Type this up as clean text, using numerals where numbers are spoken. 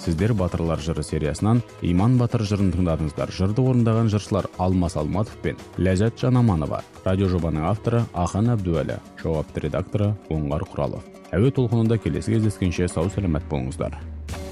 Сіздер Батырлар жыры сериясынан Иман Батыр жырын тыңдадыңыздар. Жырды орындаған жыршылар Алмас Алматов пен Ләззат Жанаманова. Радиожобаның авторы Ахан Әбдуәлі, жауапты редакторы Оңғар Құралов. Әуе толқынында келесі кездескенше сау саламат болыңыздар.